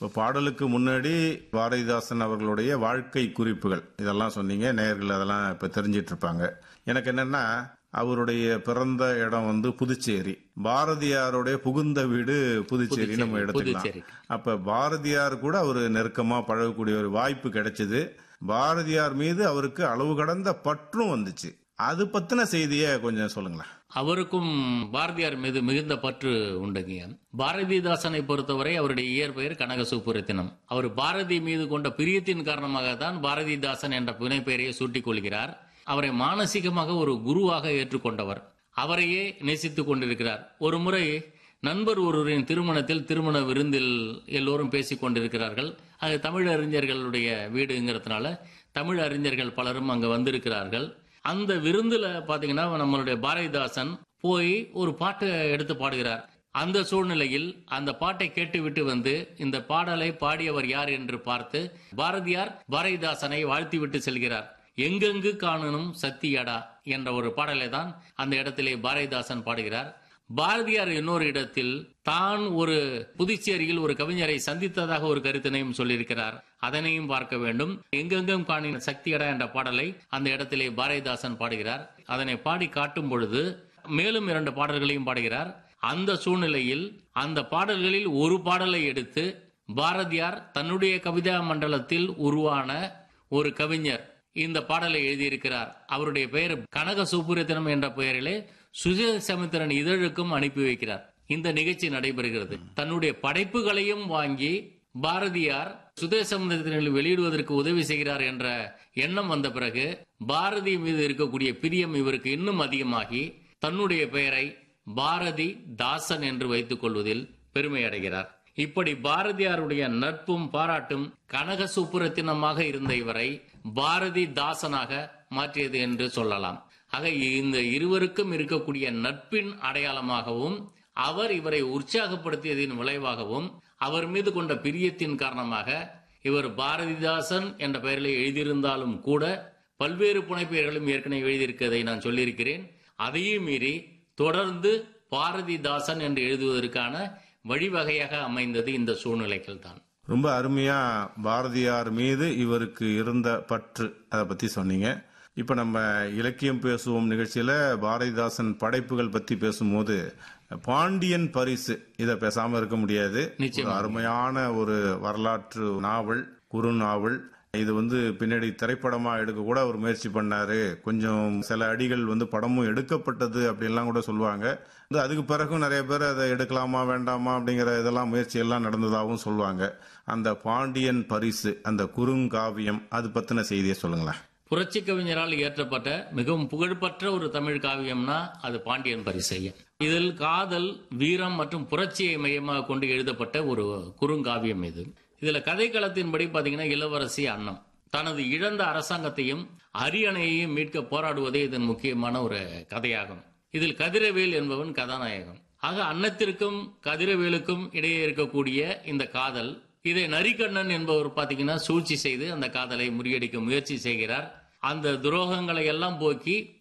இப்போ பாடலுக்கு முன்னாடி பாரதிதாசன் அவர்களுடைய வாழ்க்கை குறிப்புகள் இதெல்லாம் சொன்னீங்க. நேயர்கள் அதெல்லாம் இப்ப தெரிஞ்சிட்டு இருப்பாங்க. எனக்கு என்னன்னா, அவருடைய பிறந்த இடம் புதுச்சேரி, பாரதியாருடைய புகுந்த வீடு புதுச்சேரி நம்ம எடுத்துக்கலாம். அப்ப பாரதியார் கூட அவரு நெருக்கமா பழகக்கூடிய ஒரு வாய்ப்பு கிடைச்சது. பாரதியார் மீது அவருக்கு அளவு கடந்த பற்றும் வந்துச்சு. அது பத்தின செய்தியை கொஞ்சம் சொல்லுங்களேன். அவருக்கும் பாரதியார் மீது மிகுந்த பற்று உண்டுங்க. பாரதிதாசனை பொறுத்தவரை அவருடைய இயற்பெயர் கனக சுப்புரத்தினம். அவர் பாரதி மீது கொண்ட பிரியத்தின் காரணமாகத்தான் பாரதிதாசன் என்ற புனைப்பெயரையை சூட்டிக் கொள்கிறார். அவரை மானசீகமாக ஒரு குருவாக ஏற்றுக்கொண்டவர். அவரையே நேசித்துக் கொண்டிருக்கிறார். ஒரு முறை நண்பர் ஒருவரின் திருமணத்தில், திருமண விருந்தில் எல்லோரும் பேசிக் கொண்டிருக்கிறார்கள். அது தமிழ் அறிஞர்களுடைய வீடுங்கிறதுனால தமிழ் அறிஞர்கள் பலரும் அங்க வந்திருக்கிறார்கள். அந்த விருந்துல பாத்தீங்கன்னா நம்மளுடைய பாரதிதாசன் போய் ஒரு பாட்டை எடுத்து பாடுகிறார். அந்த சூழ்நிலையில் அந்த பாட்டை கேட்டுவிட்டு இந்த பாடலை பாடியவர் யார் என்று பார்த்து பாரதியார் பாரதிதாசனை வாழ்த்திவிட்டு செல்கிறார். எங்கெங்கு காணனும் சத்தியடா என்ற ஒரு பாடலை தான் அந்த இடத்திலே பாரதிதாசன் பாடுகிறார். பாரதியார் இன்னொரு இடத்தில் தான் ஒரு புதுச்சேரியில் ஒரு கவிஞரை சந்தித்ததாக ஒரு கருத்தினையும் சொல்லியிருக்கிறார். அதனையும் பார்க்க வேண்டும். எங்கெங்கும் காணின சக்தியடா என்ற பாடலை அந்த இடத்திலே பாரதிதாசன் பாடுகிறார். அதனை பாடி காட்டும் பொழுது மேலும் 2 பாடல்களையும் பாடுகிறார். அந்த சூழ்நிலையில் அந்த பாடல்களில் ஒரு பாடலை எடுத்து பாரதியார் தன்னுடைய கவிதா மண்டலத்தில் உருவான ஒரு கவிஞர் இந்த பாடலை எழுதியிருக்கிறார். அவருடைய பெயர் கனக சுப்புரத்தினம் என்ற பெயரிலே சுதேசமித்திரன் இதழுக்கும் அனுப்பி வைக்கிறார். இந்த நிகழ்ச்சி நடைபெறுகிறது. தன்னுடைய படைப்புகளையும் வாங்கி பாரதியார் சுதேசமித்திரனில் வெளியிடுவதற்கு உதவி செய்கிறார் என்ற எண்ணம் வந்த பிறகு பாரதி மீது இருக்கக்கூடிய பிரியம் இவருக்கு இன்னும் அதிகமாகி தன்னுடைய பெயரை பாரதி தாசன் என்று வைத்துக் கொள்வதில் பெருமை அடைகிறார். இப்படி பாரதியாருடைய நட்பும் பாராட்டும் கனக சுப்புரத்தினமாக இருந்த இவரை பாரதி தாசனாக மாற்றியது என்று சொல்லலாம். ஆக இந்த இருவருக்கும் இருக்கக்கூடிய நட்பின் அடையாளமாகவும் அவர் இவரை உற்சாகப்படுத்தியதின் விளைவாகவும் அவர் மீது கொண்ட பிரியத்தின் காரணமாக இவர் பாரதிதாசன் என்ற பெயரில் எழுதியிருந்தாலும் கூட பல்வேறு புனைப்பெயர்களும் ஏற்கனவே எழுதியிருக்கிறதை நான் சொல்லியிருக்கிறேன். அதையும் மீறி தொடர்ந்து பாரதிதாசன் என்று எழுதுவதற்கான வழிவகையாக அமைந்தது இந்த சூழ்நிலைகள் தான். ரொம்ப அருமையா பாரதியார் மீது இவருக்கு இருந்த பற்று அதை பத்தி சொன்னீங்க. இப்ப நம்ம இலக்கியம் பேசுவோம் நிகழ்ச்சியில பாரதிதாசன் படைப்புகள் பத்தி பேசும்போது பாண்டியன் பரிசு இதை பேசாம இருக்க முடியாது. அருமையான ஒரு வரலாற்று நாவல், குறு நாவல். இது பின்னாடி திரைப்படமா எடுக்க கூட ஒரு முயற்சி பண்ணாரு. கொஞ்சம் சில அடிகள் படமும் எடுக்கப்பட்டது அப்படின்லாம் கூட சொல்லுவாங்க. அதுக்கு பிறகும் நிறைய பேர் அதை எடுக்கலாமா வேண்டாமா அப்படிங்கிற இதெல்லாம் முயற்சி எல்லாம் நடந்ததாகவும் சொல்லுவாங்க. அந்த பாண்டியன் பரிசு, அந்த குறுங்காவியம், அது பத்தின செய்தியை சொல்லுங்களேன். புரட்சி கவிஞரால் இயற்றப்பட்ட மிகவும் புகழ்பெற்ற ஒரு தமிழ் காவியம்னா அது பாண்டியன் பரிசு. இதில் காதல், வீரம் மற்றும் புரட்சியை மையமாக கொண்டு எழுதப்பட்ட ஒரு குறுங்காவியம் இது. இதுல கதைக்களத்தின்படி பாத்தீங்கன்னா இளவரசி அன்னம் தனது இழந்த அரசாங்கத்தையும் அரியணையையும் மீட்க போராடுவதே இதன் முக்கியமான ஒரு கதையாகும். இதில் கதிரவேல் என்பவன் கதாநாயகம். ஆக அன்னத்திற்கும் கதிரவேலுக்கும் இடையே இருக்கக்கூடிய இந்த காதல், இதை நரிக்கண்ணன் என்பவர் பாத்தீங்கன்னா சூழ்ச்சி செய்து அந்த காதலை முறியடிக்க முயற்சி செய்கிறார். அந்த துரோகங்களை எல்லாம் போக்கி